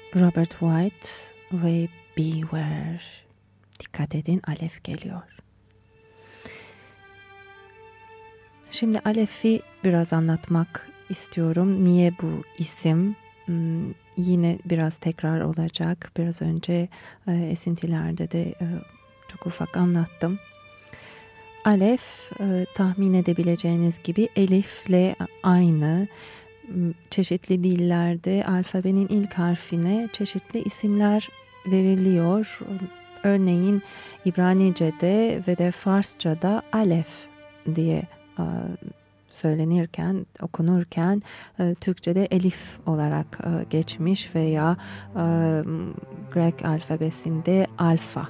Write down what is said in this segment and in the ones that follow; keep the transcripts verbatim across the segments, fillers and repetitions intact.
Robert White ve Beware. Dikkat edin, Alef geliyor. Şimdi Alef'i biraz anlatmak istiyorum. Niye bu isim? Hmm, yine biraz tekrar olacak. Biraz önce e, esintilerde de e, çok ufak anlattım. Alef e, tahmin edebileceğiniz gibi Elif'le aynı. Çeşitli dillerde alfabenin ilk harfine çeşitli isimler veriliyor. Örneğin İbranice'de ve de Farsça'da Alef diye e, söylenirken, okunurken e, Türkçe'de Elif olarak e, geçmiş veya e, Grek alfabesinde alfa.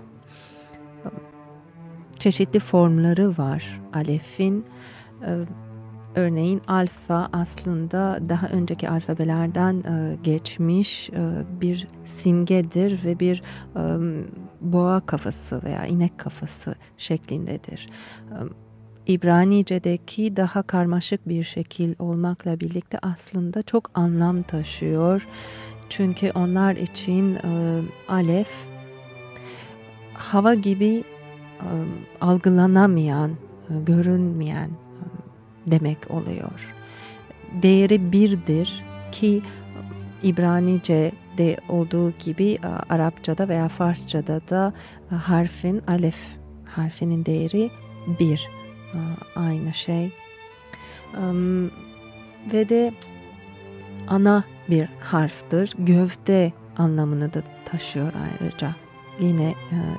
Çeşitli formları var Alef'in. E, Örneğin alfa aslında daha önceki alfabelerden e, geçmiş e, bir simgedir ve bir e, boğa kafası veya inek kafası şeklindedir. E, İbranice'deki daha karmaşık bir şekil olmakla birlikte aslında çok anlam taşıyor. Çünkü onlar için e, alef hava gibi e, algılanamayan, e, görünmeyen demek oluyor. Değeri birdir ki İbranice'de olduğu gibi Arapçada veya Farsçada da harfin alef harfinin değeri bir. Aynı şey. Ve de ana bir harftir. Gövde anlamını da taşıyor ayrıca. Yine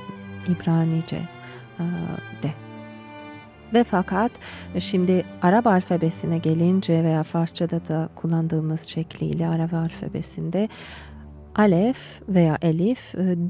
İbranice'de. Ve fakat şimdi Arap alfabesine gelince veya Farsçada da kullandığımız şekliyle Arap alfabesinde alef veya elif